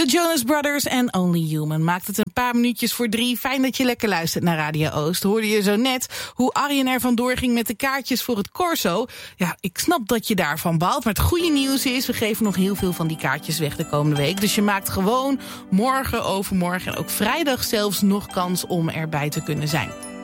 De Jonas Brothers en Only Human maakt het een paar minuutjes voor 3. Fijn dat je lekker luistert naar Radio Oost. Hoorde je zo net hoe Arjen er vandoor ging met de kaartjes voor het Corso. Ja, ik snap dat je daarvan baalt, maar het goede nieuws is, we geven nog heel veel van die kaartjes weg de komende week. Dus je maakt gewoon morgen, overmorgen en ook vrijdag zelfs nog kans om erbij te kunnen zijn.